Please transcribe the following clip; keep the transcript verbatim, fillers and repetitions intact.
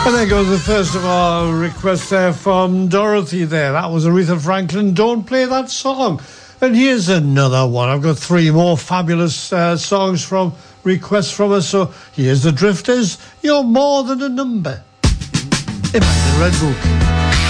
And there goes the first of our requests there from Dorothy there. That was Aretha Franklin, Don't Play That Song. And here's another one. I've got three more fabulous uh, songs from requests from us. So here's the Drifters, You're More Than a Number. Imagine Red Book.